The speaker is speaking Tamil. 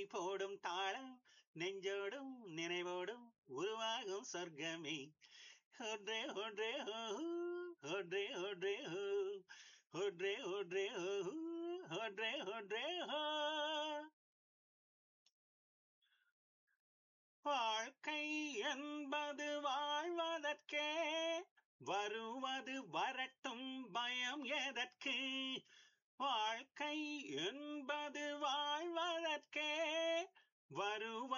போடும் தாளம் நெஞ்சோடும் நினைவோடும் உருவாகும் சொர்க்கமே ஒன்றே ஒன்றே ஓ ஒன்றே ஒன்றே ஓ ஒன்றே ஒன்றே ஓ ஒன்றே ஒன்றே ஓ வாழ்க்கை என்பது வாழ்வதற்கே வருவது வரட்டும் பயம் எதற்கு வாழ்க்கை என்பது வாழ்வதற்கே வருவது